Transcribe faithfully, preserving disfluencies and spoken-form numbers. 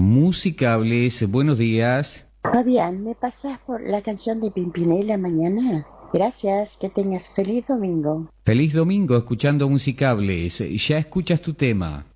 Musicables, buenos días. Fabián, ¿me pasas por la canción de Pimpinela mañana? Gracias, que tengas feliz domingo. Feliz domingo escuchando Musicables. Ya escuchas tu tema.